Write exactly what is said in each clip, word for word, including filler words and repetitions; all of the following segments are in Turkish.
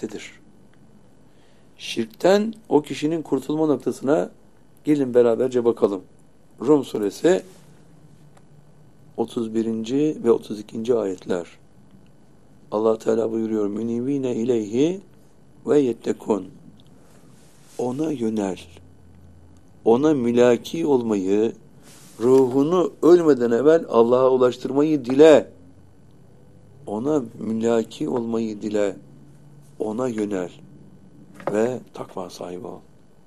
şirktedir. Şirkten o kişinin kurtulma noktasına gelin beraberce bakalım. Rum suresi otuz birinci ve otuz ikinci ayetler. Allah Teala buyuruyor: "Münibine ileyhi ve yettekun." Ona yönel. Ona mülaki olmayı, ruhunu ölmeden evvel Allah'a ulaştırmayı dile. Ona mülaki olmayı dile. Ona yönel ve takva sahibi ol.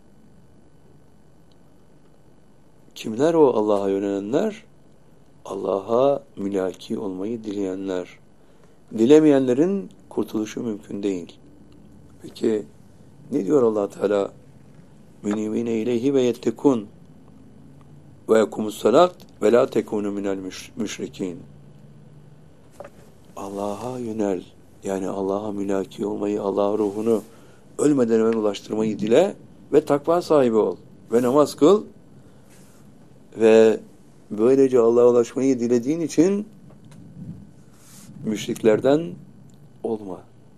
Kimler o Allah'a yönelenler? Allah'a mülaki olmayı dileyenler. Dilemeyenlerin kurtuluşu mümkün değil. Peki ne diyor Allah Teala? Münibine ileyhi ve yettekun ve yekumus salat ve la tekunu minel müşrikin. Allah'a yönel. Yani Allah'a mülaki olmayı, Allah'a ruhunu ölmeden evvel ulaştırmayı dile ve takva sahibi ol. Ve namaz kıl. Ve böylece Allah'a ulaşmayı dilediğin için müşriklerden olma.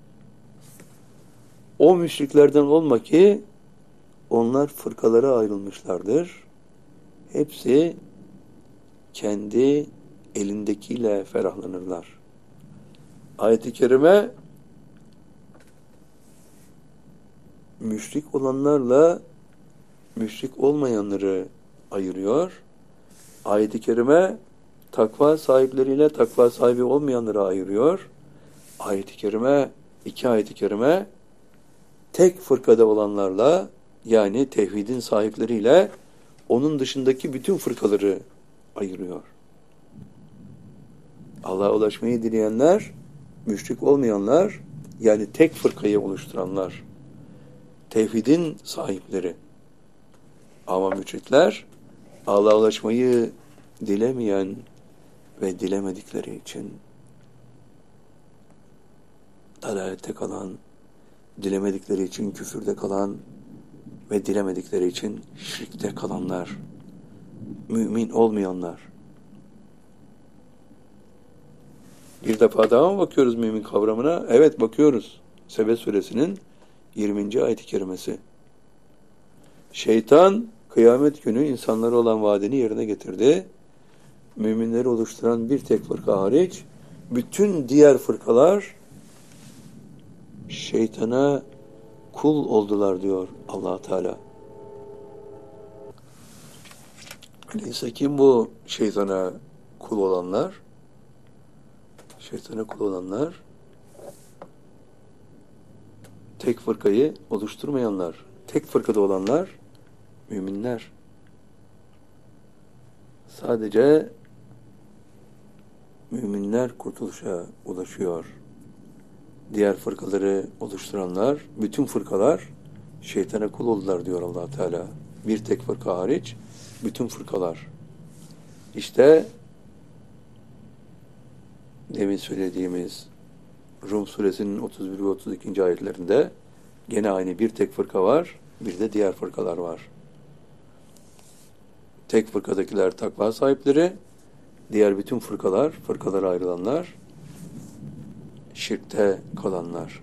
O müşriklerden olma ki onlar fırkalara ayrılmışlardır. Hepsi kendi elindekiyle ferahlanırlar. Ayet-i kerime müşrik olanlarla müşrik olmayanları ayırıyor. Ayet-i kerime takva sahipleriyle takva sahibi olmayanları ayırıyor. Ayet-i kerime, iki ayet-i kerime tek fırkada olanlarla, yani tevhidin sahipleriyle onun dışındaki bütün fırkaları ayırıyor. Allah'a ulaşmayı dileyenler, müşrik olmayanlar, yani tek fırkayı oluşturanlar, tevhidin sahipleri. Ama müşrikler, Allah'a ulaşmayı dilemeyen ve dilemedikleri için dalalette kalan, dilemedikleri için küfürde kalan ve dilemedikleri için şirkte kalanlar, mümin olmayanlar. Bir defa daha mı bakıyoruz mümin kavramına? Evet, bakıyoruz. Sebe suresinin yirminci ayet-i kerimesi. Şeytan kıyamet günü insanlara olan vaadini yerine getirdi. Müminleri oluşturan bir tek fırka hariç bütün diğer fırkalar şeytana kul oldular diyor Allah Teala. Öyleyse kim bu şeytana kul olanlar? Şeytana kul olanlar tek fırkayı oluşturmayanlar, tek fırkada olanlar müminler. Sadece müminler kurtuluşa ulaşıyor. Diğer fırkaları oluşturanlar, bütün fırkalar şeytana kul oldular diyor Allah Teala. Bir tek fırka hariç bütün fırkalar. İşte demin söylediğimiz Rum suresinin otuz bir ve otuz ikinci ayetlerinde gene aynı bir tek fırka var, bir de diğer fırkalar var. Tek fırkadakiler takva sahipleri, diğer bütün fırkalar, fırkalara ayrılanlar, şirkte kalanlar.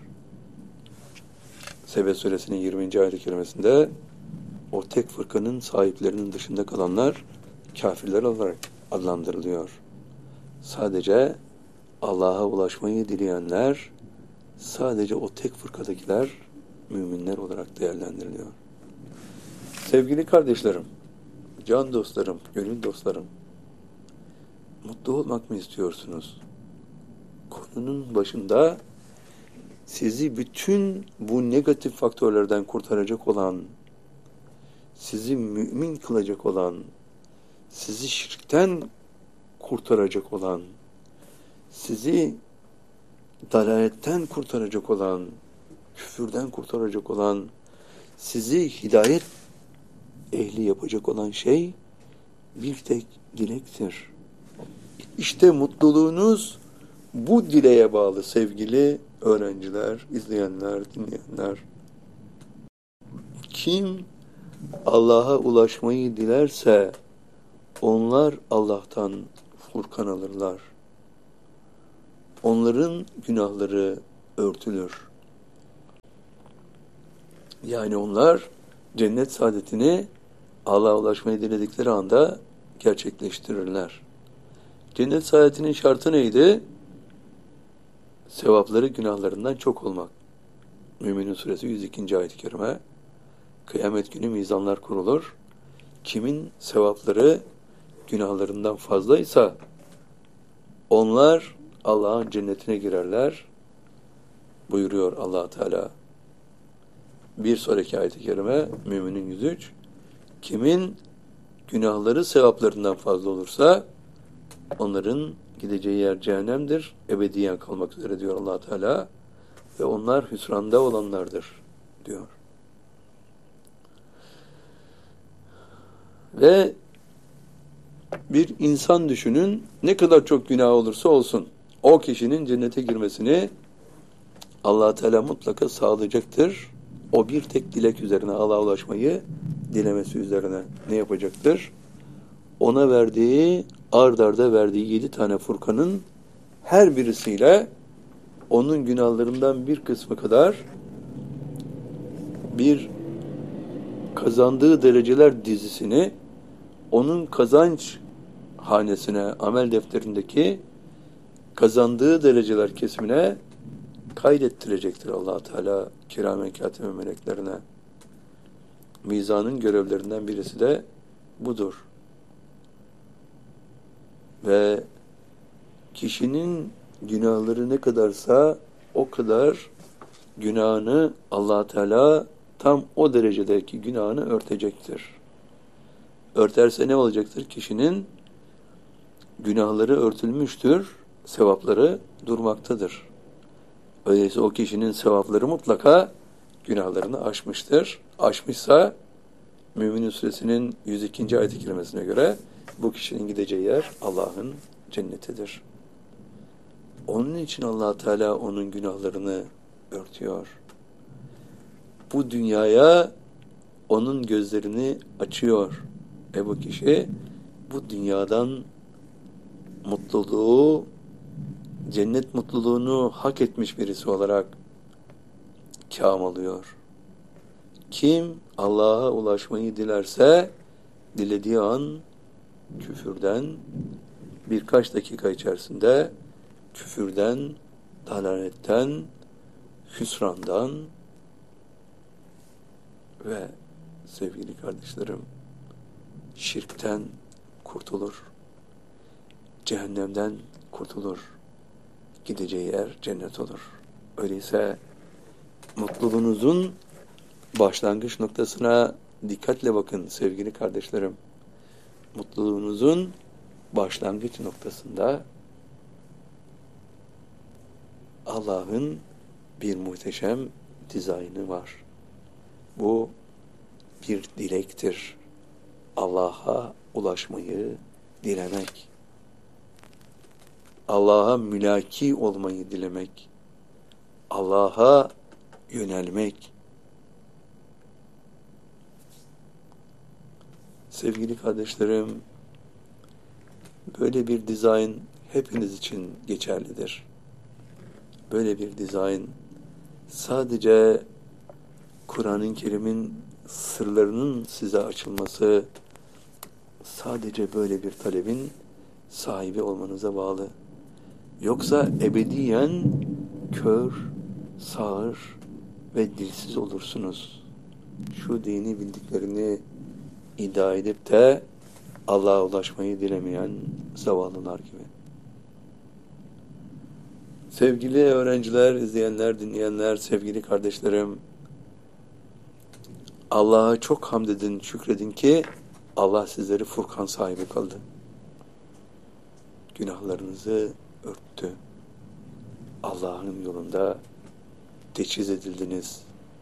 Sebe suresinin yirminci ayet-i kerimesinde o tek fırkanın sahiplerinin dışında kalanlar kafirler olarak adlandırılıyor. Sadece Allah'a ulaşmayı dileyenler, sadece o tek fırkadakiler müminler olarak değerlendiriliyor. Sevgili kardeşlerim, can dostlarım, gönül dostlarım, mutlu olmak mı istiyorsunuz? Konunun başında sizi bütün bu negatif faktörlerden kurtaracak olan, sizi mümin kılacak olan, sizi şirkten kurtaracak olan, sizi dalaletten kurtaracak olan, küfürden kurtaracak olan, sizi hidayet ehli yapacak olan şey bir tek dilektir. İşte mutluluğunuz bu dileğe bağlı sevgili öğrenciler, izleyenler, dinleyenler. Kim Allah'a ulaşmayı dilerse onlar Allah'tan Furkan alırlar. Onların günahları örtülür. Yani onlar cennet saadetini Allah'a ulaşmayı diledikleri anda gerçekleştirirler. Cennet saadetinin şartı neydi? Sevapları günahlarından çok olmak. Mü'minun suresi yüz ikinci ayet-i kerime. Kıyamet günü mizanlar kurulur. Kimin sevapları günahlarından fazlaysa onlar Allah'ın cennetine girerler buyuruyor Allah Teala. Bir sonraki ayet-i kerime Mü'minun yüz üç. Kimin günahları sevaplarından fazla olursa onların gideceği yer cehennemdir. Ebediyen kalmak üzere diyor Allah Teala. Ve onlar hüsranda olanlardır diyor. Ve bir insan düşünün, ne kadar çok günah olursa olsun o kişinin cennete girmesini Allah Teala mutlaka sağlayacaktır. O bir tek dilek üzerine, Allah'a ulaşmayı dilemesi üzerine ne yapacaktır? Ona verdiği, ard arda verdiği yedi tane Furkan'ın her birisiyle onun günahlarından bir kısmı kadar bir kazandığı dereceler dizisini onun kazanç hanesine, amel defterindeki kazandığı dereceler kesimine kaydettirecektir Allah Teala kiramen kâtibe meleklerine. Mizanın görevlerinden birisi de budur. Ve kişinin günahları ne kadarsa o kadar günahını Allah Teala tam o derecedeki günahını örtecektir. Örterse ne olacaktır? Kişinin günahları örtülmüştür, sevapları durmaktadır. Öyleyse o kişinin sevapları mutlaka günahlarını aşmıştır. Aşmışsa Mü'minun suresinin yüz ikinci ayet-i kerimesine göre bu kişinin gideceği yer Allah'ın cennetidir. Onun için Allah Teala onun günahlarını örtüyor. Bu dünyaya onun gözlerini açıyor. Ve bu kişi bu dünyadan mutluluğu, cennet mutluluğunu hak etmiş birisi olarak kâm alıyor. Kim Allah'a ulaşmayı dilerse dilediği an küfürden birkaç dakika içerisinde küfürden, dalaletten, hüsrandan ve sevgili kardeşlerim şirkten kurtulur. Cehennemden kurtulur. Gideceği yer cennet olur. Öyleyse mutluluğunuzun başlangıç noktasına dikkatle bakın sevgili kardeşlerim. Mutluluğunuzun başlangıç noktasında Allah'ın bir muhteşem dizaynı var. Bu bir dilektir. Allah'a ulaşmayı dilemek. Allah'a mülaki olmayı dilemek. Allah'a yönelmek. Sevgili kardeşlerim, böyle bir dizayn hepiniz için geçerlidir. Böyle bir dizayn sadece Kur'an-ı Kerim'in sırlarının size açılması, sadece böyle bir talebin sahibi olmanıza bağlı. Yoksa ebediyen kör, sağır ve dilsiz olursunuz. Şu dini bildiklerini iddia edip de Allah'a ulaşmayı dilemeyen zavallılar gibi. Sevgili öğrenciler, izleyenler, dinleyenler, sevgili kardeşlerim, Allah'a çok hamd edin, şükredin ki Allah sizleri Furkan sahibi kıldı. Günahlarınızı örttü. Allah'ın yolunda teçhiz edildiniz.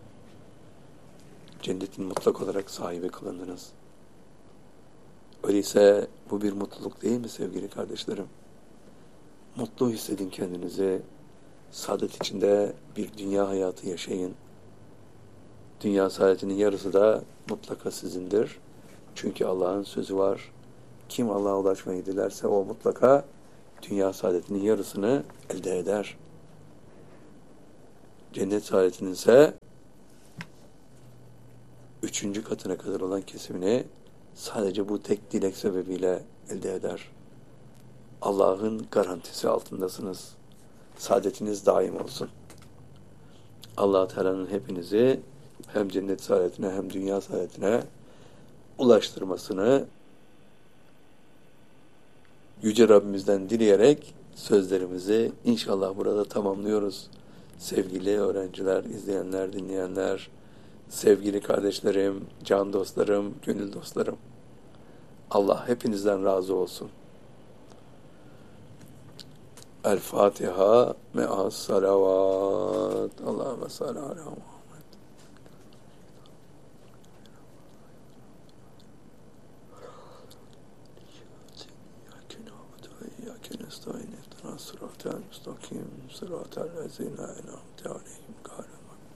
Cennetin mutlak olarak sahibi kılındınız. Öyleyse bu bir mutluluk değil mi sevgili kardeşlerim? Mutlu hissedin kendinizi. Saadet içinde bir dünya hayatı yaşayın. Dünya saadetinin yarısı da mutlaka sizindir. Çünkü Allah'ın sözü var. Kim Allah'a ulaşmayı dilerse o mutlaka dünya saadetinin yarısını elde eder. Cennet saadetinin ise üçüncü katına kadar olan kesimini sadece bu tek dilek sebebiyle elde eder. Allah'ın garantisi altındasınız. Saadetiniz daim olsun. Allah Teala'nın hepinizi hem cennet saadetine hem dünya saadetine ulaştırmasını Yüce Rabbimizden dileyerek sözlerimizi inşallah burada tamamlıyoruz. Sevgili öğrenciler, izleyenler, dinleyenler, sevgili kardeşlerim, can dostlarım, gönül dostlarım. Allah hepinizden razı olsun. El Fatiha me'as salavat. Allahümme salli ala Muhammed. İyyâke na'budu ve iyyâke nestaîn. İhdinas sıratal müstakîm. Sıratal lezîne en'amte aleyhim gâyril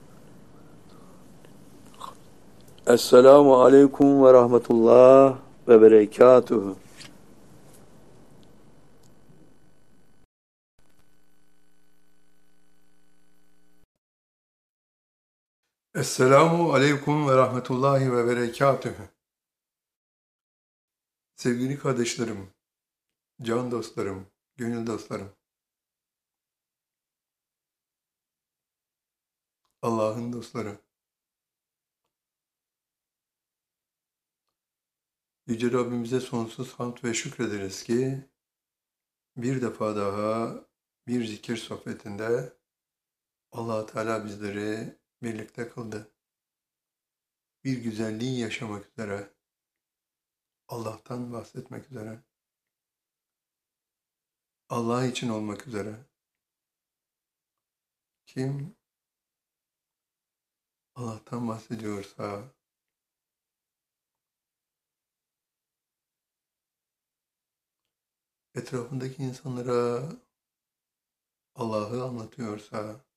Esselamu aleyküm ve rahmetullah ve berekatuhu. Esselamu aleyküm ve rahmetullahi ve berekatühü. Sevgili kardeşlerim, can dostlarım, gönül dostlarım. Allah'ın dostları. Yüce Rabbimize sonsuz hamd ve şükrederiz ki bir defa daha bir zikir sohbetinde Allah Teala bizleri birlikte kıldı. Bir güzelliği yaşamak üzere, Allah'tan bahsetmek üzere, Allah için olmak üzere. Kim Allah'tan bahsediyorsa, etrafındaki insanlara Allah'ı anlatıyorsa,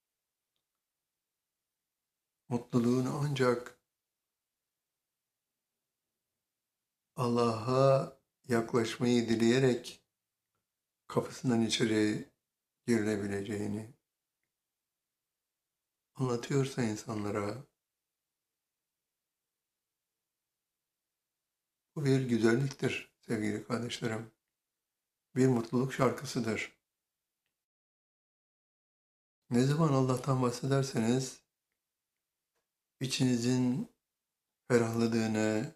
mutluluğunu ancak Allah'a yaklaşmayı dileyerek kapısından içeri girilebileceğini anlatıyorsa insanlara, bu bir güzelliktir sevgili kardeşlerim. Bir mutluluk şarkısıdır. Ne zaman Allah'tan bahsederseniz, içinizin ferahladığını,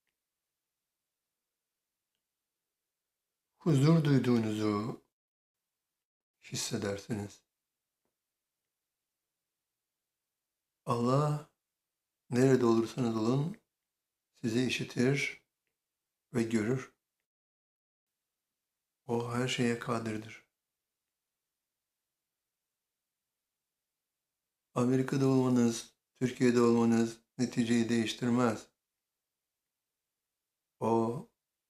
huzur duyduğunuzu hissedersiniz. Allah nerede olursanız olun sizi işitir ve görür. O her şeye kadirdir. Amerika'da olmanız, Türkiye'de olmanız neticeyi değiştirmez. O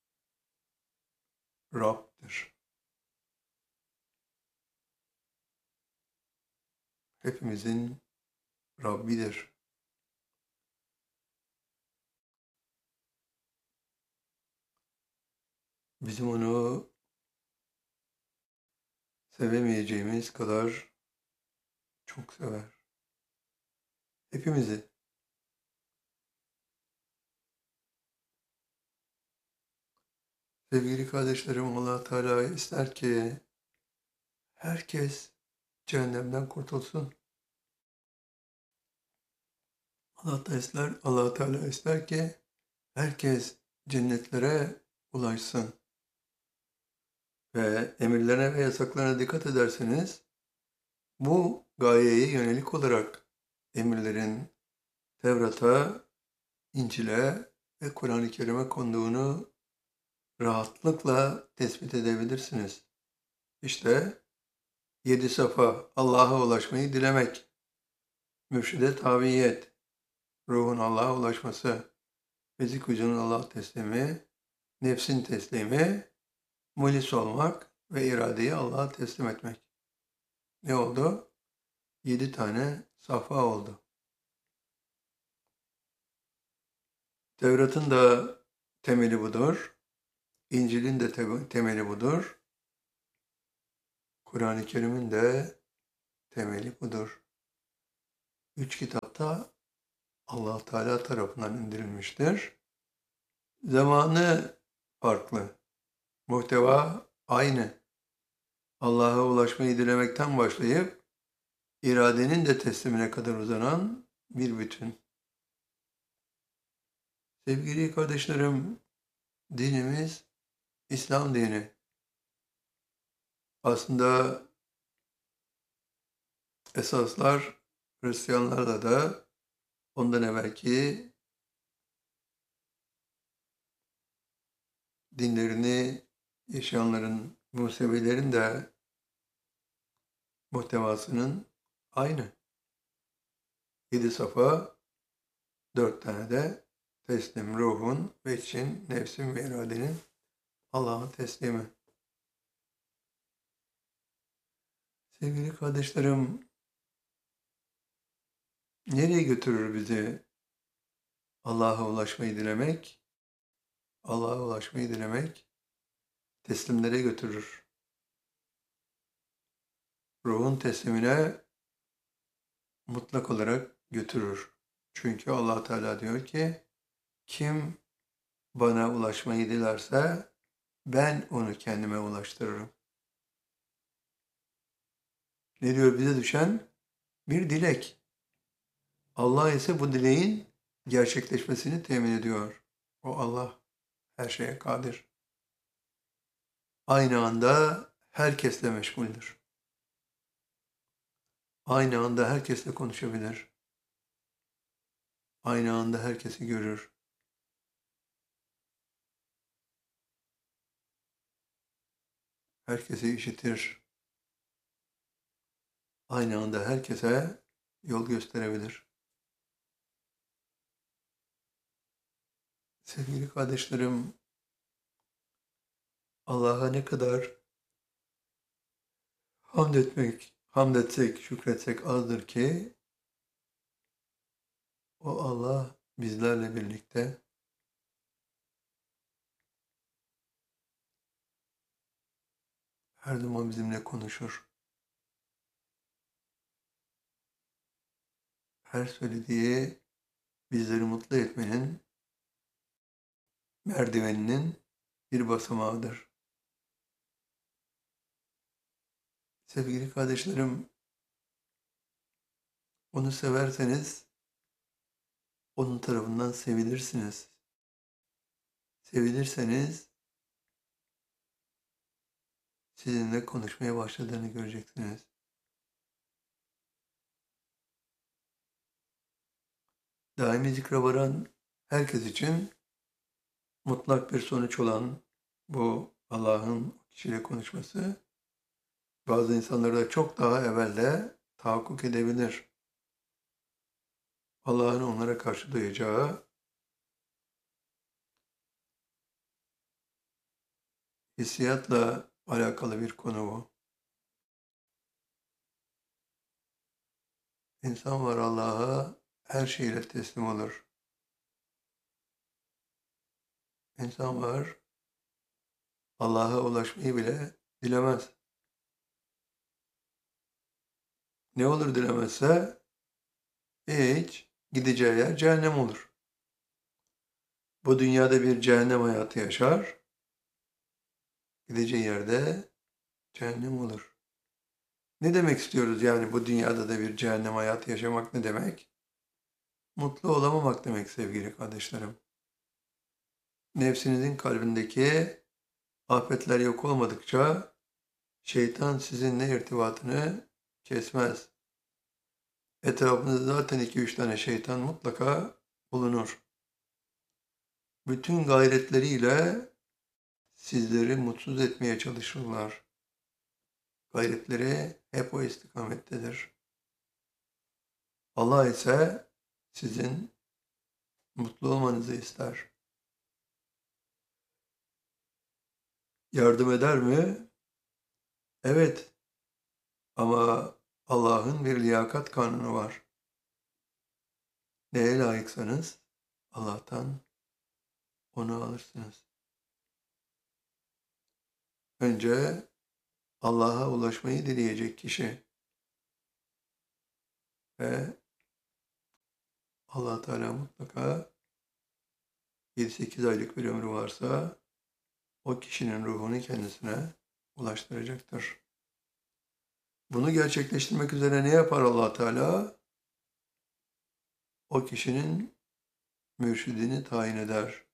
Rab'dir. Hepimizin Rabbidir. Bizim onu sevemeyeceğimiz kadar çok sever. Hepimizi. Sevgili kardeşlerim, Allah Teala ister ki herkes cehennemden kurtulsun. Allah Teala ister, Allah Teala ister ki herkes cennetlere ulaşsın. Ve emirlerine ve yasaklarına dikkat ederseniz, bu gayeye yönelik olarak emirlerin Tevrat'a, İncil'e ve Kur'an-ı Kerim'e konduğunu rahatlıkla tespit edebilirsiniz. İşte yedi safa, Allah'a ulaşmayı dilemek, mürşide tabiyet, ruhun Allah'a ulaşması, fizik vücudun Allah teslimi, nefsin teslimi, mulis olmak ve iradeyi Allah'a teslim etmek. Ne oldu? Yedi tane safa oldu. Tevrat'ın da temeli budur. İncil'in de temeli budur. Kur'an-ı Kerim'in de temeli budur. Üç kitapta Allah Teala tarafından indirilmiştir. Zamanı farklı, muhteva aynı. Allah'a ulaşmayı dilemekten başlayıp iradenin de teslimine kadar uzanan bir bütün. Sevgili kardeşlerim, dinimiz İslam dini. Aslında esaslar Hristiyanlarda da ondan evvelki dinlerini yaşayanların, Musevilerin de muhtevasının aynı. Yedi safa, dört tane de teslim ruhun ve için nefsin ve iradenin Allah'a teslimi. Sevgili kardeşlerim, nereye götürür bizi Allah'a ulaşmayı dilemek? Allah'a ulaşmayı dilemek teslimlere götürür. Ruhun teslimine mutlak olarak götürür. Çünkü Allah Teala diyor ki, kim bana ulaşmayı dilerse ben onu kendime ulaştırırım. Ne diyor bize düşen? Bir dilek. Allah ise bu dileğin gerçekleşmesini temin ediyor. O Allah her şeye kadir. Aynı anda herkesle meşguldür. Aynı anda herkesle konuşabilir. Aynı anda herkesi görür. Herkesi işitir. Aynı anda herkese yol gösterebilir. Sevgili kardeşlerim, Allah'a ne kadar hamd etmek, hamd etsek, şükretsek azdır ki o Allah bizlerle birlikte her zaman bizimle konuşur. Her söylediği bizleri mutlu etmenin merdiveninin bir basamağıdır. Sevgili kardeşlerim, onu severseniz onun tarafından sevilirsiniz. Sevilirseniz sizinle konuşmaya başladığını göreceksiniz. Daimi zikre varan herkes için mutlak bir sonuç olan bu Allah'ın kişiyle konuşması bazı insanları da çok daha evvelde tahakkuk edebilir. Allah'ın onlara karşı duyacağı hissiyatla alakalı bir konu bu. İnsan var Allah'a her şeyle teslim olur. İnsan var Allah'a ulaşmayı bile dilemez. Ne olur dilemezse hiç gideceği yer cehennem olur. Bu dünyada bir cehennem hayatı yaşar, gideceği yerde cehennem olur. Ne demek istiyoruz yani bu dünyada da bir cehennem hayatı yaşamak ne demek? Mutlu olamamak demek sevgili kardeşlerim. Nefsinizin kalbindeki afetler yok olmadıkça şeytan sizinle irtibatını kesmez. Etrafınızda zaten iki üç tane şeytan mutlaka bulunur. Bütün gayretleriyle sizleri mutsuz etmeye çalışırlar. Gayretleri hep o istikamettedir. Allah ise sizin mutlu olmanızı ister. Yardım eder mi? Evet. Ama Allah'ın bir liyakat kanunu var. Neye layıksanız Allah'tan onu alırsınız. Önce Allah'a ulaşmayı dileyecek kişi ve Allah Teala mutlaka yedi sekiz aylık bir ömrü varsa o kişinin ruhunu kendisine ulaştıracaktır. Bunu gerçekleştirmek üzere ne yapar Allah Teala? O kişinin mürşidini tayin eder.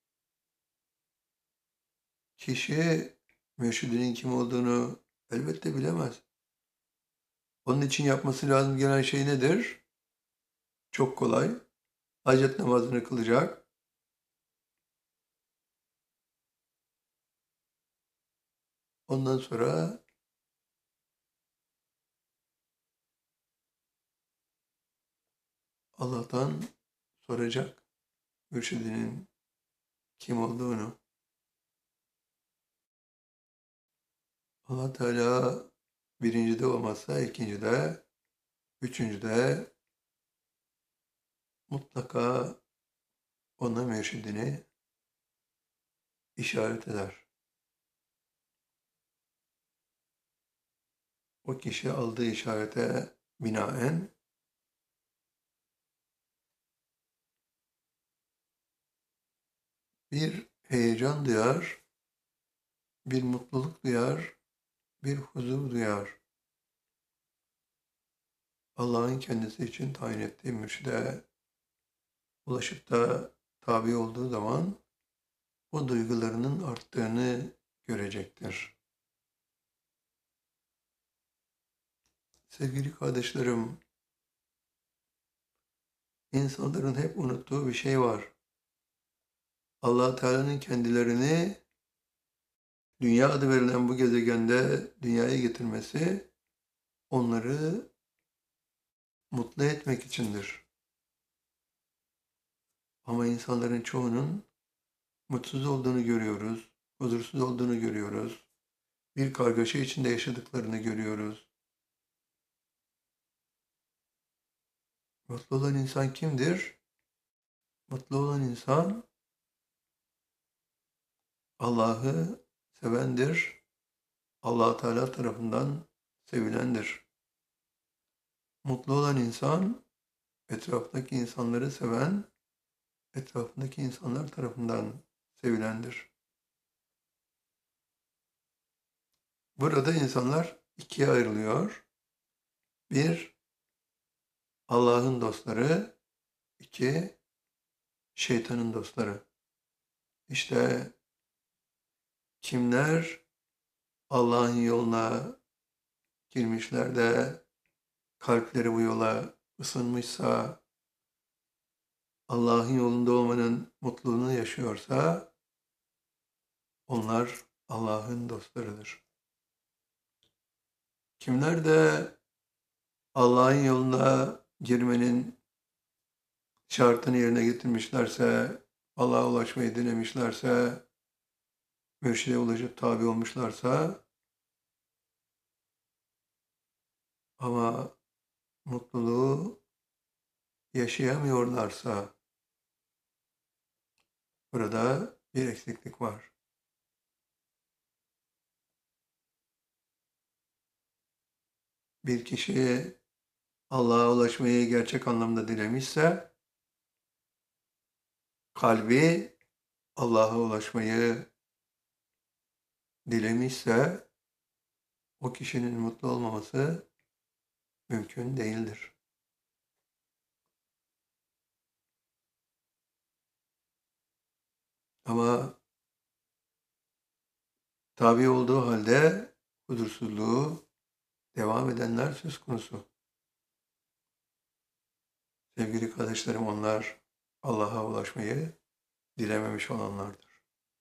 Kişi mürşidinin kim olduğunu elbette bilemez. Onun için yapması lazım gelen şey nedir? Çok kolay. Hacet namazını kılacak. Ondan sonra Allah'tan soracak mürşidinin kim olduğunu. Allah Teala birincide olmazsa ikincide, üçüncüde mutlaka ona mürşidini işaret eder. O kişi aldığı işarete binaen bir heyecan duyar, bir mutluluk duyar, bir huzur duyar. Allah'ın kendisi için tayin ettiği mürşide ulaşıp da tabi olduğu zaman o duygularının arttığını görecektir. Sevgili kardeşlerim, insanların hep unuttuğu bir şey var. Allah Teala'nın kendilerini dünya adı verilen bu gezegende dünyaya getirmesi onları mutlu etmek içindir. Ama insanların çoğunun mutsuz olduğunu görüyoruz, huzursuz olduğunu görüyoruz, bir kargaşa içinde yaşadıklarını görüyoruz. Mutlu olan insan kimdir? Mutlu olan insan Allah'ı sevendir, Allah Teala tarafından sevilendir. Mutlu olan insan etraftaki insanları seven, etrafındaki insanlar tarafından sevilendir. Burada insanlar ikiye ayrılıyor. Bir, Allah'ın dostları, iki, şeytanın dostları. İşte kimler Allah'ın yoluna girmişler de kalpleri bu yola ısınmışsa, Allah'ın yolunda olmanın mutluluğunu yaşıyorsa, onlar Allah'ın dostlarıdır. Kimler de Allah'ın yoluna girmenin şartını yerine getirmişlerse, Allah'a ulaşmayı denemişlerse, mürşide ulaşıp tabi olmuşlarsa, ama mutluluğu yaşayamıyorlarsa, burada bir eksiklik var. Bir kişi Allah'a ulaşmayı gerçek anlamda dilemişse, kalbi Allah'a ulaşmayı dilemişse, o kişinin mutlu olmaması mümkün değildir. Ama tabi olduğu halde huzursuzluğu devam edenler söz konusu. Sevgili kardeşlerim, onlar Allah'a ulaşmayı dilememiş olanlardır.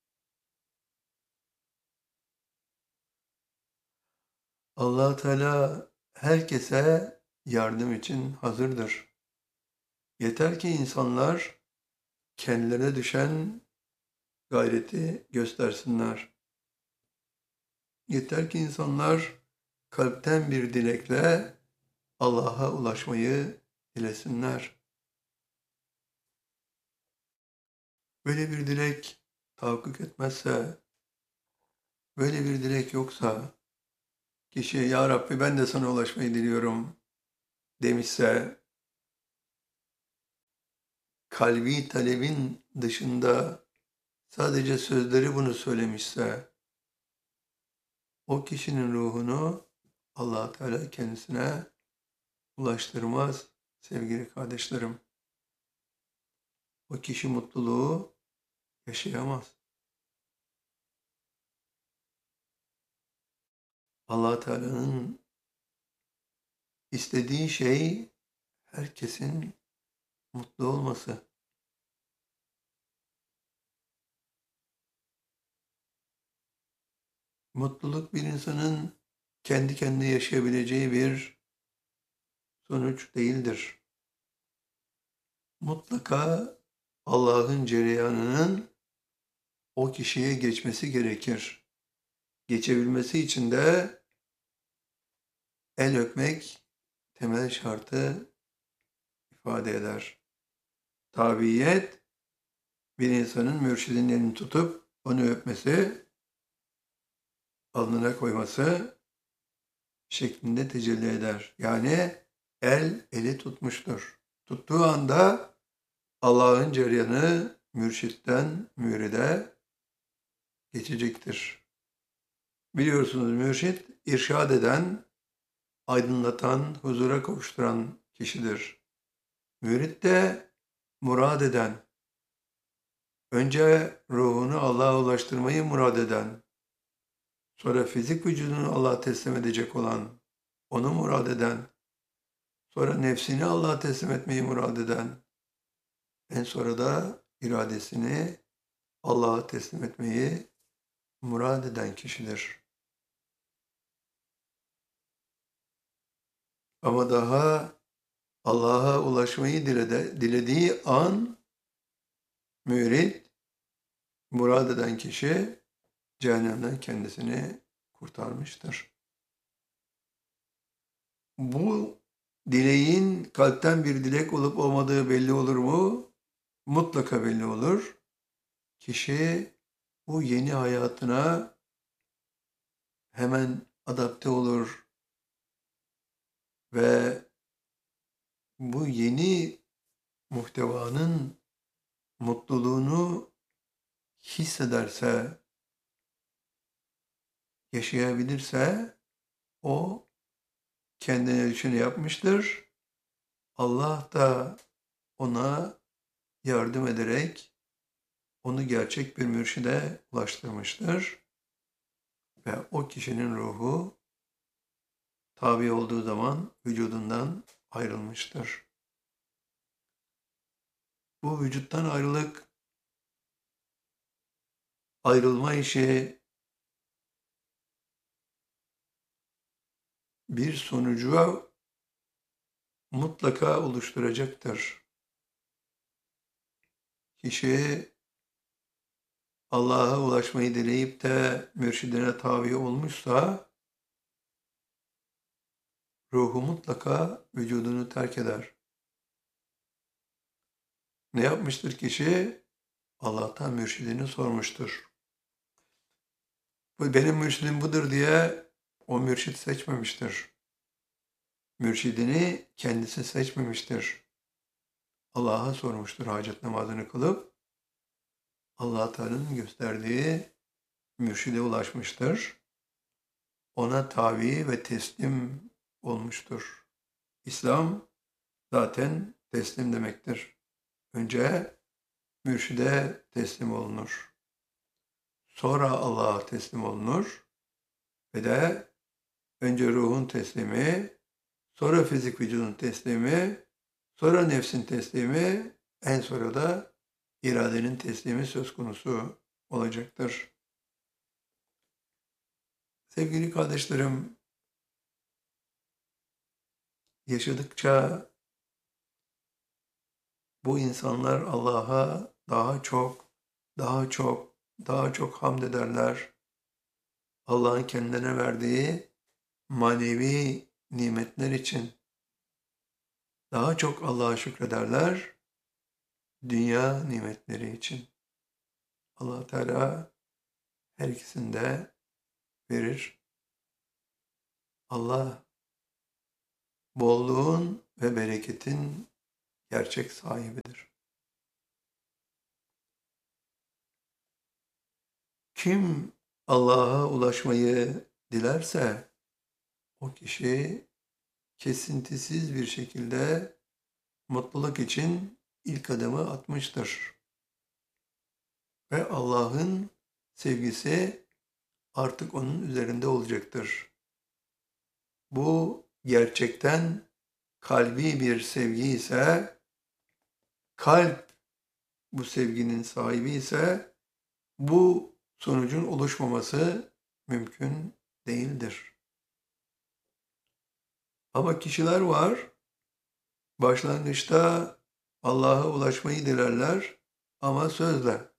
Allah Teala herkese yardım için hazırdır. Yeter ki insanlar kendilerine düşen gayreti göstersinler. Yeter ki insanlar kalpten bir dilekle Allah'a ulaşmayı dilesinler. Böyle bir dilek tahakkuk etmezse, böyle bir dilek yoksa, kişi "Ya Rabbi, ben de sana ulaşmayı diliyorum" demişse, kalbi talebin dışında sadece sözleri bunu söylemişse, o kişinin ruhunu Allah Teala kendisine ulaştırmaz sevgili kardeşlerim. O kişi mutluluğu yaşayamaz. Allah Teala'nın istediği şey herkesin mutlu olması. Mutluluk bir insanın kendi kendine yaşayabileceği bir sonuç değildir. Mutlaka Allah'ın cereyanının o kişiye geçmesi gerekir. Geçebilmesi için de el öpmek temel şartı ifade eder. Tabiyet, bir insanın mürşidinin elini tutup onu öpmesi, alnına koyması şeklinde tecelli eder. Yani el eli tutmuştur. Tuttuğu anda Allah'ın cereyanı mürşitten müride geçecektir. Biliyorsunuz mürşit irşad eden, aydınlatan, huzura kavuşturan kişidir. Mürit de murad eden, önce ruhunu Allah'a ulaştırmayı murad eden, sonra fizik vücudunu Allah'a teslim edecek olan, onu murad eden, sonra nefsini Allah'a teslim etmeyi murad eden, en sonra da iradesini Allah'a teslim etmeyi murad eden kişidir. Ama daha Allah'a ulaşmayı dilede, dilediği an mürit, murad eden kişi cehennemden kendisini kurtarmıştır. Bu dileğin kalpten bir dilek olup olmadığı belli olur mu? Mutlaka belli olur. Kişi bu yeni hayatına hemen adapte olur ve bu yeni muhtevanın mutluluğunu hissederse, yaşayabilirse o kendine düşeni yapmıştır. Allah da ona yardım ederek onu gerçek bir mürşide ulaştırmıştır. Ve o kişinin ruhu tabi olduğu zaman vücudundan ayrılmıştır. Bu vücuttan ayrılık, ayrılma işi bir sonucu mutlaka oluşturacaktır. Kişi Allah'a ulaşmayı dileyip de mürşidine tabi olmuşsa ruhu mutlaka vücudunu terk eder. Ne yapmıştır kişi? Allah'tan mürşidini sormuştur. Bu benim mürşidim budur diye o mürşit seçmemiştir. Mürşidini kendisi seçmemiştir. Allah'a sormuştur hacet namazını kılıp, Allah Teala'nın gösterdiği mürşide ulaşmıştır. Ona tabi ve teslim olmuştur. İslam zaten teslim demektir. Önce mürşide teslim olunur. Sonra Allah'a teslim olunur. Ve de önce ruhun teslimi, sonra fizik vücudun teslimi, sonra nefsin teslimi, en sonra da iradenin teslimi söz konusu olacaktır. Sevgili kardeşlerim, yaşadıkça bu insanlar Allah'a daha çok, daha çok, daha çok hamd ederler. Allah'ın kendine verdiği manevi nimetler için daha çok Allah'a şükrederler, dünya nimetleri için. Allah Teala her ikisini de verir. Allah bolluğun ve bereketin gerçek sahibidir. Kim Allah'a ulaşmayı dilerse o kişi kesintisiz bir şekilde mutluluk için ilk adımı atmıştır. Ve Allah'ın sevgisi artık onun üzerinde olacaktır. Bu gerçekten kalbi bir sevgi ise, kalp bu sevginin sahibi ise bu sonucun oluşmaması mümkün değildir. Ama kişiler var, başlangıçta Allah'a ulaşmayı dilerler ama sözle.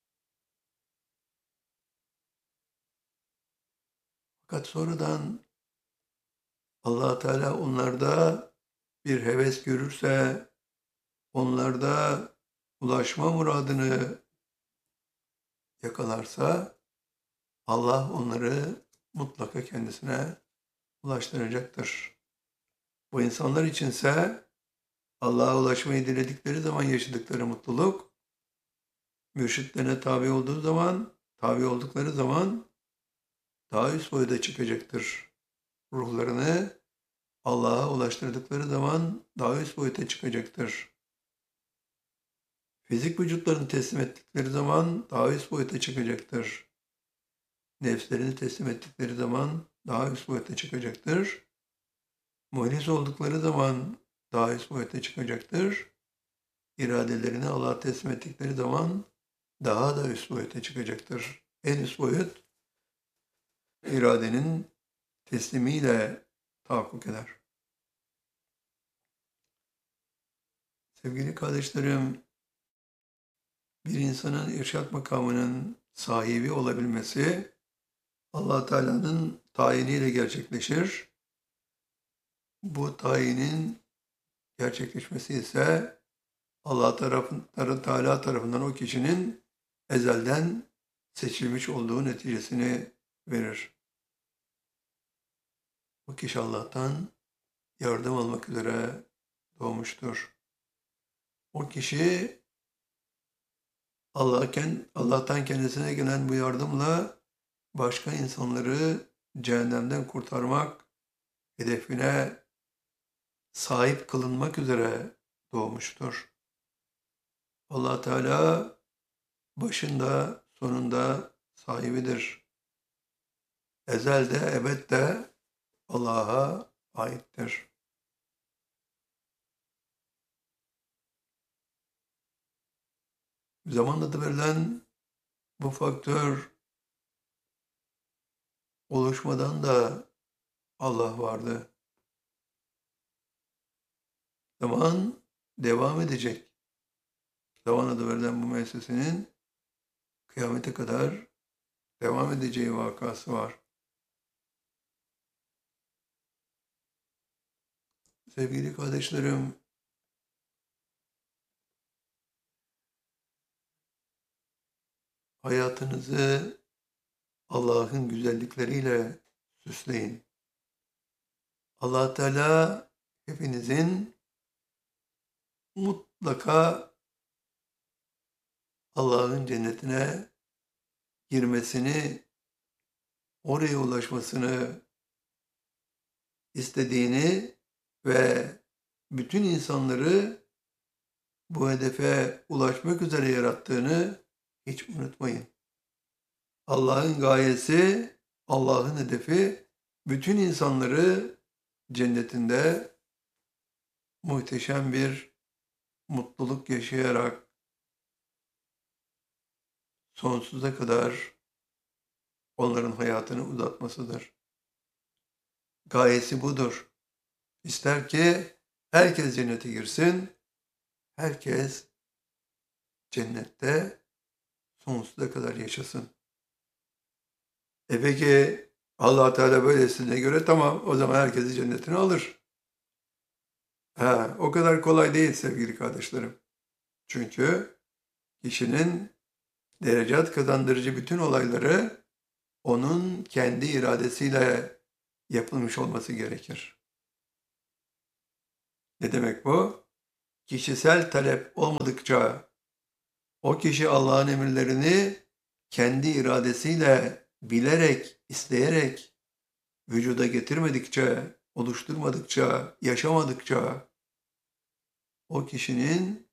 Fakat sonradan Allah Teala onlarda bir heves görürse, onlarda ulaşma muradını yakalarsa Allah onları mutlaka kendisine ulaştıracaktır. Bu insanlar içinse Allah'a ulaşmayı diledikleri zaman yaşadıkları mutluluk, mürşitlerine tabi olduğu zaman, tabi oldukları zaman daha üst boyuta çıkacaktır. Ruhlarını Allah'a ulaştırdıkları zaman daha üst boyuta çıkacaktır. Fizik vücutlarını teslim ettikleri zaman daha üst boyuta çıkacaktır. Nefslerini teslim ettikleri zaman daha üst boyuta çıkacaktır. Muhlis oldukları zaman daha üst boyuta çıkacaktır. İradelerini Allah'a teslim ettikleri zaman daha da üst boyuta çıkacaktır. En üst boyut iradenin teslimiyle tahakkuk eder. Sevgili kardeşlerim, bir insanın irşad makamının sahibi olabilmesi Allah Teala'nın tayiniyle gerçekleşir. Bu tayinin gerçekleşmesi ise Allah tarafından, Teala tarafından o kişinin ezelden seçilmiş olduğu neticesini verir. O kişi Allah'tan yardım almak üzere doğmuştur. O kişi Allah'tan kendisine gelen bu yardımla başka insanları cehennemden kurtarmak hedefine sahip kılınmak üzere doğmuştur. Allah Teala başında sonunda sahibidir. Ezelde ebedde Allah'a aittir. Zamanla da verilen bu faktör oluşmadan da Allah vardı. Zaman devam edecek. Zaman adı verilen bu müessesenin kıyamete kadar devam edeceği vakası var. Sevgili kardeşlerim, hayatınızı Allah'ın güzellikleriyle süsleyin. Allah Teala hepinizin mutlaka Allah'ın cennetine girmesini, oraya ulaşmasını istediğini ve bütün insanları bu hedefe ulaşmak üzere yarattığını hiç unutmayın. Allah'ın gayesi, Allah'ın hedefi bütün insanları cennetinde muhteşem bir mutluluk yaşayarak sonsuza kadar onların hayatını uzatmasıdır. Gayesi budur. İster ki herkes cennete girsin, herkes cennette sonsuza kadar yaşasın. E peki Allah Teala böylesine göre tamam, o zaman herkesi cennetine alır. Ha, o kadar kolay değil sevgili kardeşlerim. Çünkü kişinin derecat kazandırıcı bütün olayları onun kendi iradesiyle yapılmış olması gerekir. Ne demek bu? Kişisel talep olmadıkça o kişi Allah'ın emirlerini kendi iradesiyle, bilerek, isteyerek vücuda getirmedikçe, oluşturmadıkça, yaşamadıkça o kişinin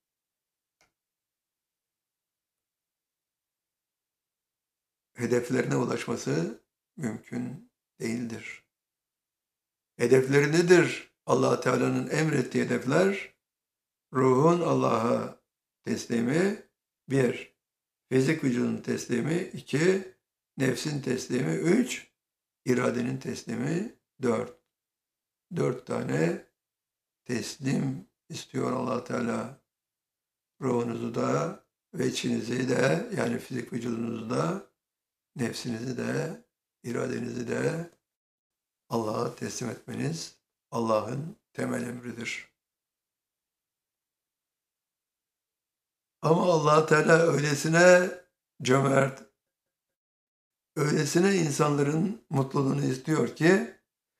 hedeflerine ulaşması mümkün değildir. Hedefleri nedir? Allah Teala'nın emrettiği hedefler, ruhun Allah'a teslimi, bir, fizik vücudun teslimi, iki, nefsin teslimi, üç, iradenin teslimi, dört. Dört tane teslim istiyor Allah Teala. Ruhunuzu da ve içinizi de, yani fizik vücudunuzu da, nefsinizi de, iradenizi de Allah'a teslim etmeniz Allah'ın temel emridir. Ama Allah Teala öylesine cömert, öylesine insanların mutluluğunu istiyor ki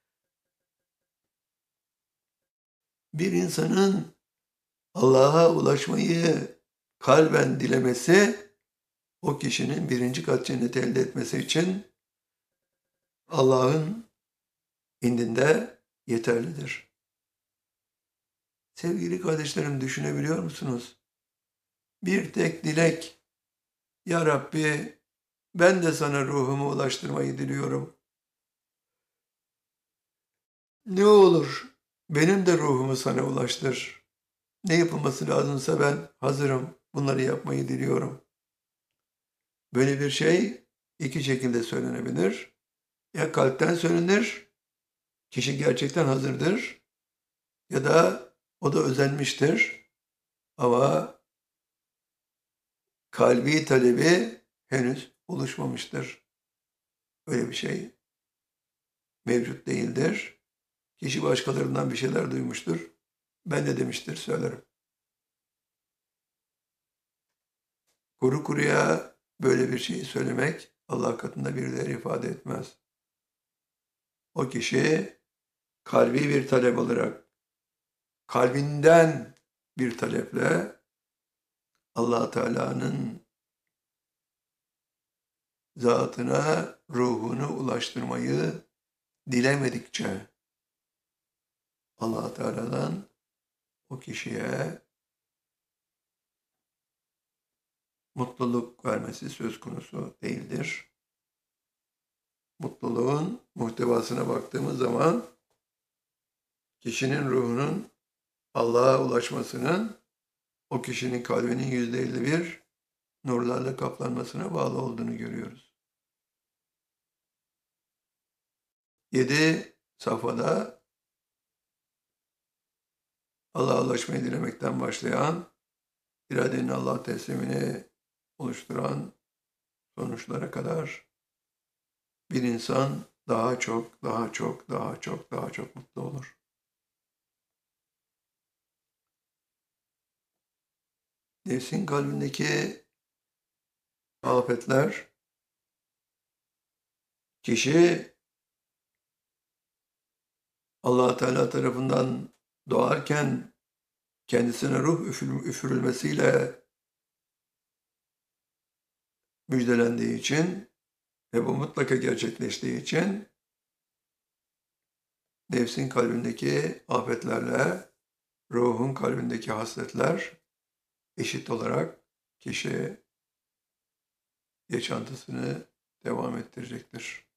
bir insanın Allah'a ulaşmayı kalben dilemesi o kişinin birinci kat cenneti elde etmesi için Allah'ın indinde yeterlidir. Sevgili kardeşlerim, düşünebiliyor musunuz? Bir tek dilek, Ya Rabbi ben de sana ruhumu ulaştırmayı diliyorum. Ne olur benim de ruhumu sana ulaştır. Ne yapılması lazımsa ben hazırım. Bunları yapmayı diliyorum. Böyle bir şey iki şekilde söylenebilir. Ya kalpten söylenir, kişi gerçekten hazırdır, ya da o da özenmiştir ama kalbi talebi henüz oluşmamıştır. Öyle bir şey mevcut değildir. Kişi başkalarından bir şeyler duymuştur. Ben de demiştir, söylerim. Kuru kuruya böyle bir şeyi söylemek Allah katında bir değer ifade etmez. O kişi kalbi bir talep olarak, kalbinden bir taleple Allah Teala'nın zatına ruhunu ulaştırmayı dilemedikçe Allah Teala'dan o kişiye mutluluk vermesi söz konusu değildir. Mutluluğun muhtevasına baktığımız zaman kişinin ruhunun Allah'a ulaşmasının o kişinin kalbinin yüzde elli bir nurlarla kaplanmasına bağlı olduğunu görüyoruz. Yedi safhada Allah'a ulaşmayı dilemekten başlayan, iradenin Allah teslimini oluşturan sonuçlara kadar bir insan daha çok, daha çok, daha çok, daha çok mutlu olur. Nefsin kalbindeki afetler, kişi Allah Teala tarafından doğarken kendisine ruh üfürülmesiyle müjdelendiği için ve bu mutlaka gerçekleştiği için nefsin kalbindeki afetlerle ruhun kalbindeki hasletler eşit olarak kişi yaşantısını devam ettirecektir.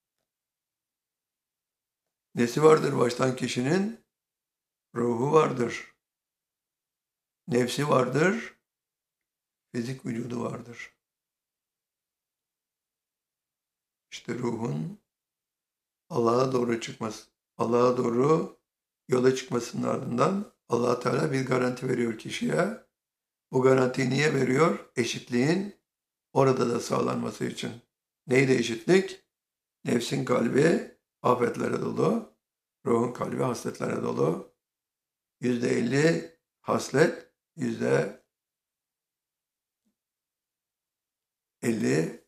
Nesi vardır baştan kişinin? Ruhu vardır. Nefsi vardır. Fizik vücudu vardır. İşte ruhun Allah'a doğru çıkması, Allah'a doğru yola çıkmasının ardından Allah Teala bir garanti veriyor kişiye. Bu garantiyi niye veriyor? Eşitliğin orada da sağlanması için. Neydi eşitlik? Nefsin kalbi afetlere dolu, ruhun kalbi hasletlere dolu. Yüzde elli haslet, yüzde elli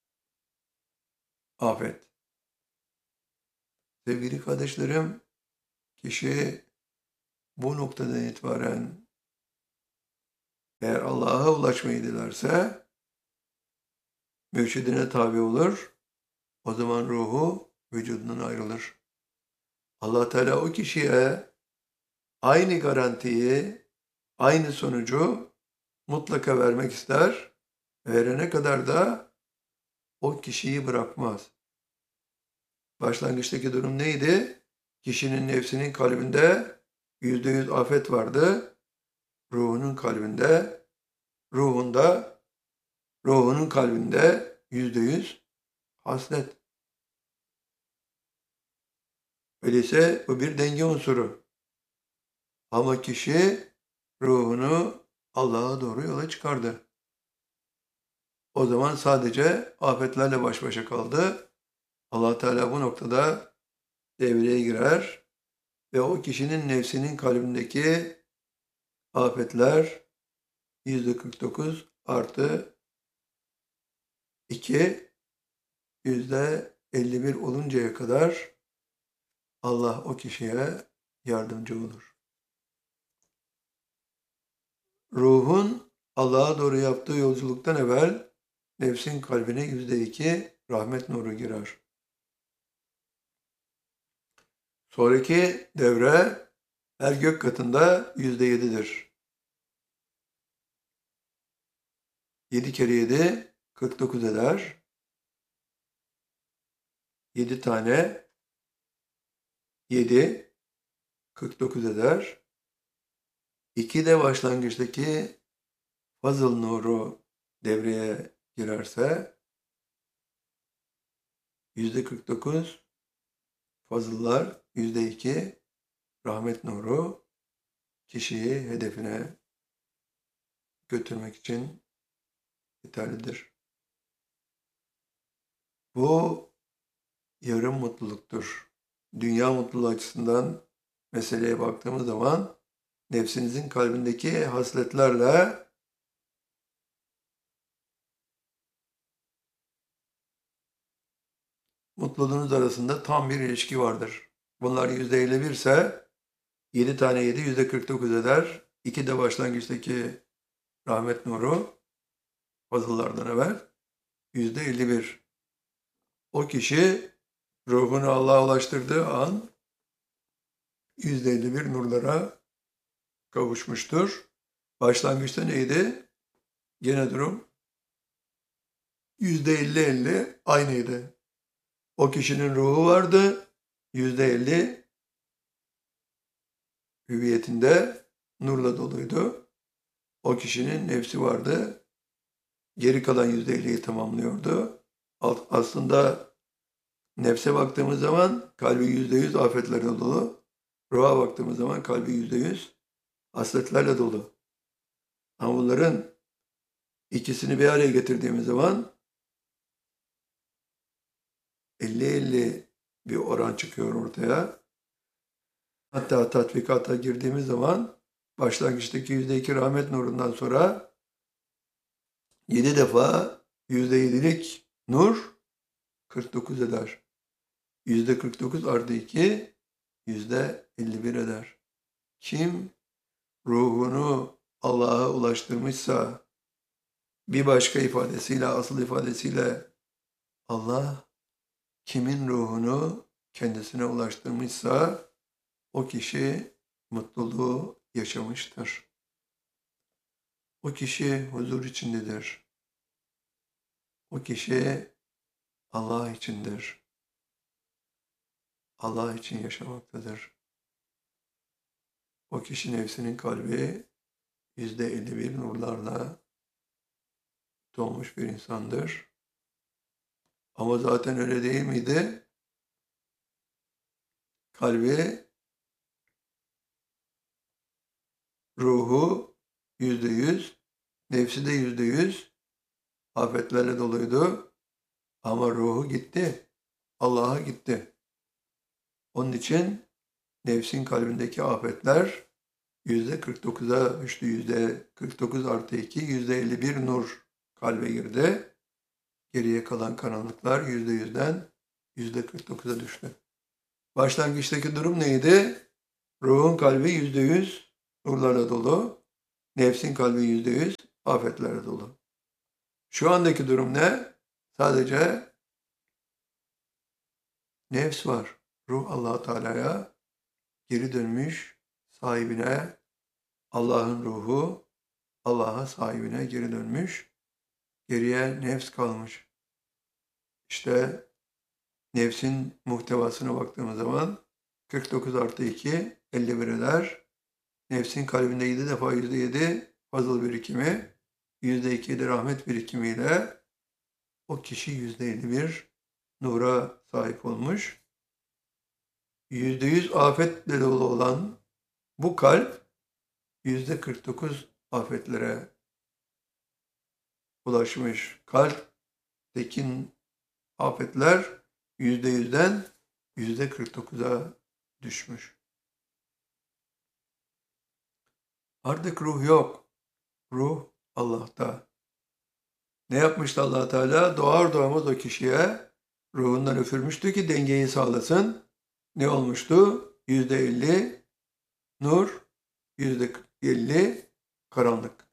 afet. Sevgili kardeşlerim, kişi bu noktadan itibaren eğer Allah'a ulaşmayı dilerse mürşidine tabi olur. O zaman ruhu vücudundan ayrılır. Allah Teala o kişiye aynı garantiyi, aynı sonucu mutlaka vermek ister. Verene kadar da o kişiyi bırakmaz. Başlangıçtaki durum neydi? Kişinin nefsinin kalbinde yüzde yüz afet vardı. Ruhunun kalbinde, ruhunda, ruhunun kalbinde yüzde yüz haslet. Öyleyse bu bir denge unsuru. Ama kişi ruhunu Allah'a doğru yola çıkardı. O zaman sadece afetlerle baş başa kaldı. Allah Teala bu noktada devreye girer ve o kişinin nefsinin kalbindeki afetler yüzde kırk dokuz artı iki yüzde elli bir oluncaya kadar Allah o kişiye yardımcı olur. Ruhun Allah'a doğru yaptığı yolculuktan evvel nefsin kalbine yüzde iki rahmet nuru girer. Sonraki devre her gök katında yüzde yedidir. Yedi kere yedi kırk dokuz eder. Yedi tane yedi kırk dokuz eder. İki de başlangıçtaki fazıl nuru devreye girerse yüzde kırk dokuz fazıllar, yüzde iki rahmet nuru kişiyi hedefine götürmek için yeterlidir. Bu yarım mutluluktur. Dünya mutluluğu açısından meseleye baktığımız zaman nefsinizin kalbindeki hasletlerle mutluluğunuz arasında tam bir ilişki vardır. Bunlar yüzde elli bir ise yedi tane yedi yüzde kırk dokuz eder. iki de başlangıçtaki rahmet nuru fazıllardan evvel yüzde elli bir. O kişi ruhunu Allah'a ulaştırdığı an yüzde elli bir nurlara kavuşmuştur. Başlangıçta neydi? Gene durum yüzde elli elli aynıydı. O kişinin ruhu vardı. yüzde elli hüviyetinde nurla doluydu. O kişinin nefsi vardı. Geri kalan yüzde elliyi tamamlıyordu. Aslında nefse baktığımız zaman kalbi yüzde yüz afetlerle dolu. Ruha baktığımız zaman kalbi yüzde yüz hasletlerle dolu. Ama bunların ikisini bir araya getirdiğimiz zaman elli elli bir oran çıkıyor ortaya. Hatta tatbikata girdiğimiz zaman başlangıçtaki yüzde iki rahmet nurundan sonra yedi defa yüzde yedilik nur kırk dokuz eder. yüzde kırk dokuz artı iki yüzde elli bir eder. Kim ruhunu Allah'a ulaştırmışsa, bir başka ifadesiyle, asıl ifadesiyle Allah kimin ruhunu kendisine ulaştırmışsa o kişi mutluluğu yaşamıştır. O kişi huzur içindedir. O kişi Allah içindir. Allah için yaşamaktadır. O kişi nefsinin kalbi yüzde elli bir nurlarla dolmuş bir insandır. Ama zaten öyle değil miydi? Kalbi, ruhu yüzde yüz, nefsi de yüzde yüz afetlerle doluydu. Ama ruhu gitti. Allah'a gitti. Onun için nefsin kalbindeki afetler yüzde kırk dokuza düştü. Yüzde kırk dokuz artı iki, yüzde elli bir nur kalbe girdi. Geriye kalan karanlıklar yüzde yüzden yüzde kırk dokuza düştü. Başlangıçtaki durum neydi? Ruhun kalbi yüzde yüz nurlarla dolu. Nefsin kalbi yüzde yüz afetlerle dolu. Şu andaki durum ne? Sadece nefs var. Ruh Allah Teala'ya geri dönmüş, sahibine, Allah'ın ruhu Allah'a sahibine geri dönmüş. Geriye nefs kalmış. İşte nefsin muhtevasına baktığımız zaman kırk dokuz artı iki elli bir eder. Nefsin kalbinde yedi defa yüzde yedi fazıl birikimi, yüzde iki de rahmet birikimiyle o kişi yüzde elli bir nura sahip olmuş. Yüzde yüz afetle dolu olan bu kalp yüzde kırk dokuz afetlere ulaşmış. Kalpteki afetler yüzde yüzden yüzde kırk dokuza düşmüş. Artık ruh yok. Ruh Allah'ta. Ne yapmıştı Allah Teala? Doğar doğmaz o kişiye ruhundan üfürmüştü ki dengeyi sağlasın. Ne olmuştu? Yüzde elli nur, yüzde elli karanlık.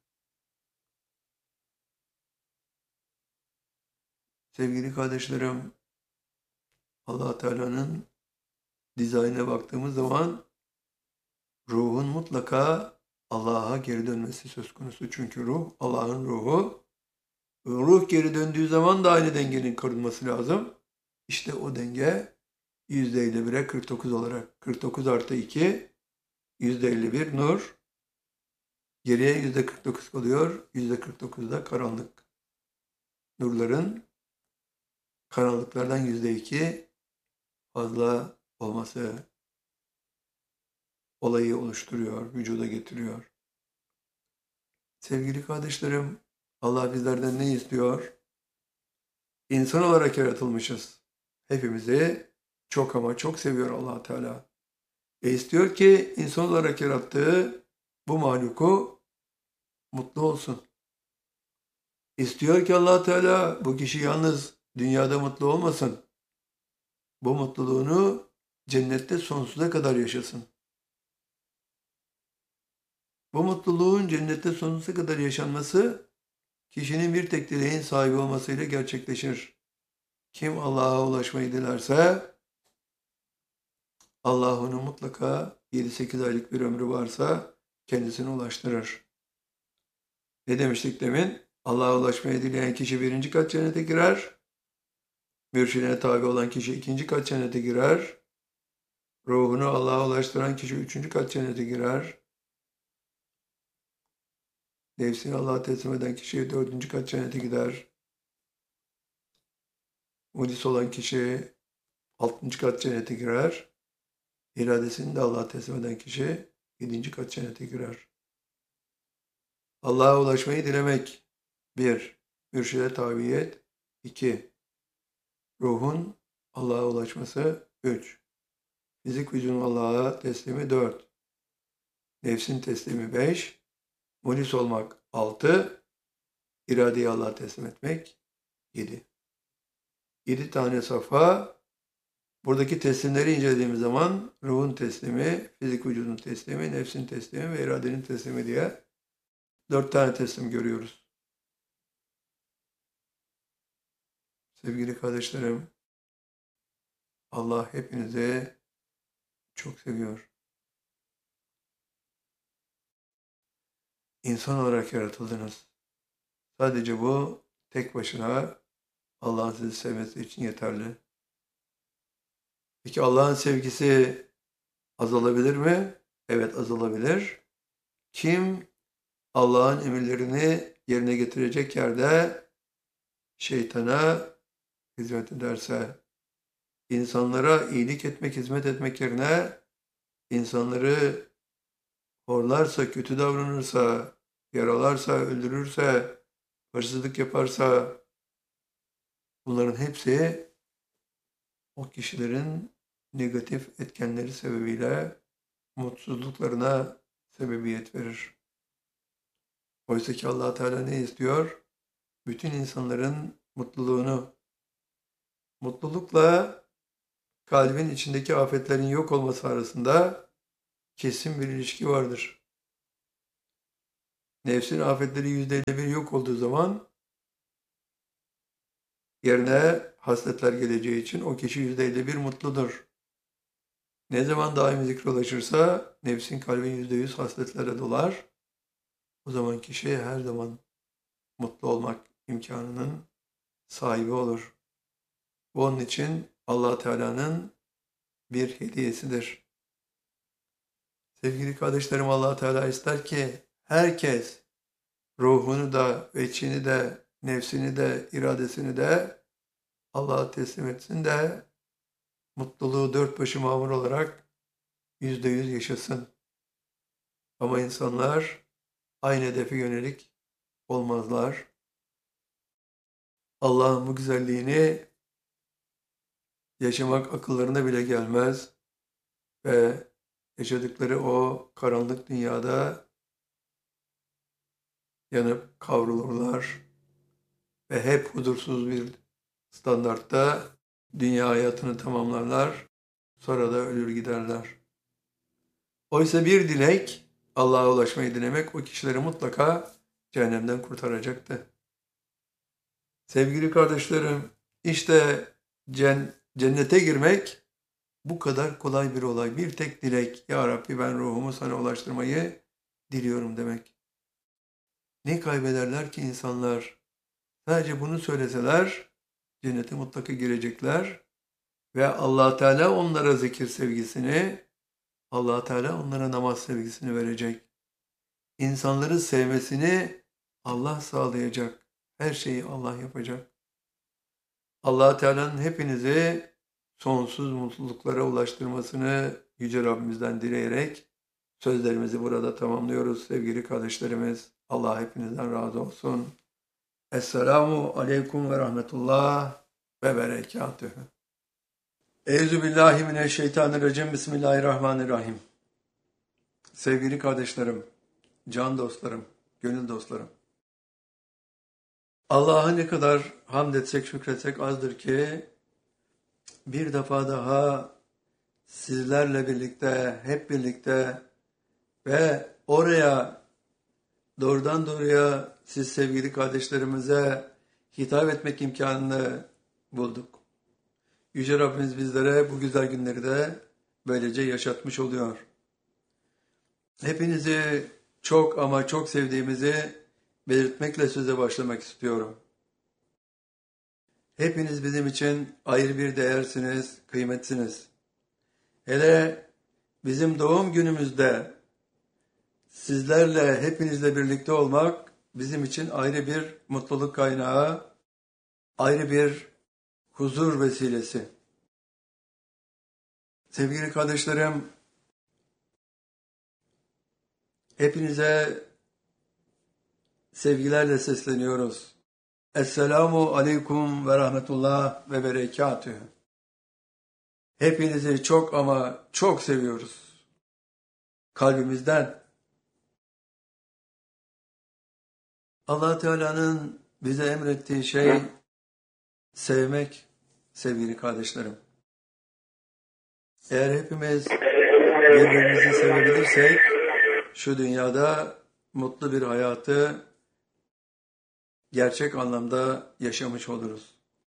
Sevgili kardeşlerim, Allah Teala'nın dizaynına baktığımız zaman ruhun mutlaka Allah'a geri dönmesi söz konusu. Çünkü ruh Allah'ın ruhu. Ruh geri döndüğü zaman da aynı dengenin korunması lazım. İşte o denge yüzde elli bire kırk dokuz olarak kırk dokuz artı iki yüzde elli bir nur, geriye yüzde kırk dokuz kalıyor. yüzde kırk dokuzda karanlık. Nurların karanlıklardan yüzde iki fazla olması olayı oluşturuyor, vücuda getiriyor. Sevgili kardeşlerim, Allah bizlerden ne istiyor? İnsan olarak yaratılmışız. Hepimizi çok ama çok seviyor Allah Teala. Ve istiyor ki insan olarak yarattığı bu mahluku mutlu olsun. İstiyor ki Allah Teala bu kişi yalnız dünyada mutlu olmasın. Bu mutluluğunu cennette sonsuza kadar yaşasın. Bu mutluluğun cennette sonsuza kadar yaşanması kişinin bir tek dileğin sahibi olmasıyla gerçekleşir. Kim Allah'a ulaşmayı dilerse Allah onu mutlaka yedi sekiz aylık bir ömrü varsa kendisine ulaştırır. Ne demiştik demin? Allah'a ulaşmayı dileyen kişi birinci kat cennete girer. Mürşidine tabi olan kişi ikinci kat cennete girer. Ruhunu Allah'a ulaştıran kişi üçüncü kat cennete girer. Nefsini Allah'a teslim eden kişi dördüncü kat cennete gider. Muhlis olan kişi altıncı kat cennete girer. İradesini de Allah'a teslim eden kişi yedinci kat cennete girer. Allah'a ulaşmayı dilemek. Bir, mürşide tabiyet. İki, ruhun Allah'a ulaşması. Üç, fizik vücudun Allah'a teslimi. Dört, nefsin teslimi. Beş, muhlis olmak. Altı, iradeyi Allah'a teslim etmek. Yedi. Yedi tane safa. Buradaki teslimleri incelediğimiz zaman ruhun teslimi, fizik vücudun teslimi, nefsin teslimi ve iradenin teslimi diye dört tane teslim görüyoruz. Sevgili kardeşlerim, Allah hepinizi çok seviyor. İnsan olarak yaratıldınız. Sadece bu tek başına Allah'ın sizi sevmesi için yeterli. Peki Allah'ın sevgisi azalabilir mi? Evet, azalabilir. Kim Allah'ın emirlerini yerine getirecek yerde şeytana hizmet ederse, insanlara iyilik etmek, hizmet etmek yerine insanları horlarsa, kötü davranırsa, yaralarsa, öldürürse, hırsızlık yaparsa, bunların hepsi o kişilerin negatif etkenleri sebebiyle mutsuzluklarına sebebiyet verir. Oysa ki Allah Teala ne istiyor? Bütün insanların mutluluğunu, mutlulukla kalbin içindeki afetlerin yok olması arasında kesin bir ilişki vardır. Nefsin afetleri yüzde elli bir yok olduğu zaman yerine hasletler geleceği için o kişi yüzde elli bir mutludur. Ne zaman daimi zikre ulaşırsa nefsin kalbi yüzde yüz hasletlere dolar. O zaman kişi her zaman mutlu olmak imkanının sahibi olur. Bu onun için Allah Teala'nın bir hediyesidir. Sevgili kardeşlerim, Allah Teala ister ki herkes ruhunu da, içini de, nefsini de, iradesini de Allah'a teslim etsin de mutluluğu dört başı mamur olarak yüzde yüz yaşasın. Ama insanlar aynı hedefe yönelik olmazlar. Allah'ın bu güzelliğini yaşamak akıllarına bile gelmez ve yaşadıkları o karanlık dünyada yanıp kavrulurlar ve hep huzursuz bir standartta dünya hayatını tamamlarlar, sonra da ölür giderler. Oysa bir dilek, Allah'a ulaşmayı dilemek o kişileri mutlaka cehennemden kurtaracaktı. Sevgili kardeşlerim, işte cennete girmek bu kadar kolay bir olay. Bir tek dilek, Ya Rabbi ben ruhumu sana ulaştırmayı diliyorum demek. Ne kaybederler ki insanlar? Sadece bunu söyleseler cennete mutlaka girecekler ve Allah Teala onlara zikir sevgisini, Allah Teala onlara namaz sevgisini verecek. İnsanları sevmesini Allah sağlayacak. Her şeyi Allah yapacak. Allah Teala'nın hepinizi sonsuz mutluluklara ulaştırmasını Yüce Rabbimizden dileyerek sözlerimizi burada tamamlıyoruz sevgili kardeşlerimiz. Allah hepinizden razı olsun. Esselamu aleyküm ve rahmetullah ve berekatühü. Euzubillahimineşşeytanirracim. Bismillahirrahmanirrahim. Sevgili kardeşlerim, can dostlarım, gönül dostlarım. Allah'a ne kadar hamd etsek, şükretsek azdır ki bir defa daha sizlerle birlikte, hep birlikte ve oraya doğrudan doğruya siz sevgili kardeşlerimize hitap etmek imkanını bulduk. Yüce Rabbimiz bizlere bu güzel günleri de böylece yaşatmış oluyor. Hepinizi çok ama çok sevdiğimizi belirtmekle söze başlamak istiyorum. Hepiniz bizim için ayrı bir değersiniz, kıymetsiniz. Hele bizim doğum günümüzde sizlerle, hepinizle birlikte olmak bizim için ayrı bir mutluluk kaynağı, ayrı bir huzur vesilesi. Sevgili kardeşlerim, hepinize sevgilerle sesleniyoruz. Esselamu aleyküm ve rahmetullah ve berekatühü. Hepinizi çok ama çok seviyoruz. Kalbimizden. Allah Teala'nın bize emrettiği şey sevmek sevgili kardeşlerim. Eğer hepimiz birbirimizi sevebilirsek şu dünyada mutlu bir hayatı gerçek anlamda yaşamış oluruz.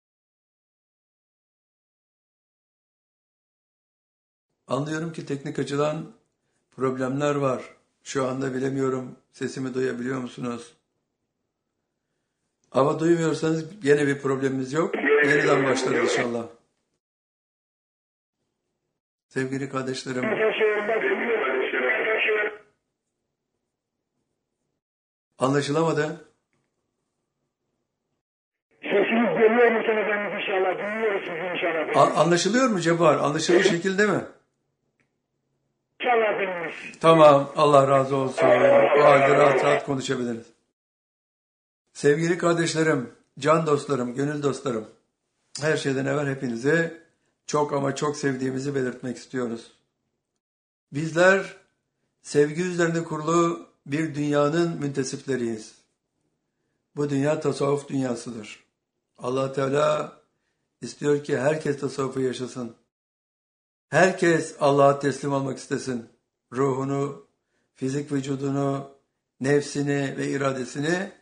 Anlıyorum ki teknik açıdan problemler var. Şu anda bilemiyorum sesimi duyabiliyor musunuz? Ama duymuyorsanız yine bir problemimiz yok. Yeniden başlarız inşallah. Sevgili kardeşlerim. Anlaşılamadı. Sesiniz geliyor mu efendim inşallah? Dinliyoruz sizi inşallah. A- anlaşılıyor mu Cebbar? Anlaşılır şekilde mi? İnşallah efendim. Tamam. Allah razı olsun. O halde rahat rahat konuşabiliriz. Sevgili kardeşlerim, can dostlarım, gönül dostlarım. Her şeyden evvel hepinizi çok ama çok sevdiğimizi belirtmek istiyoruz. Bizler sevgi üzerine kurulu bir dünyanın müntesipleriyiz. Bu dünya tasavvuf dünyasıdır. Allah Teala istiyor ki herkes tasavvufu yaşasın. Herkes Allah'a teslim olmak istesin. Ruhunu, fizik vücudunu, nefsini ve iradesini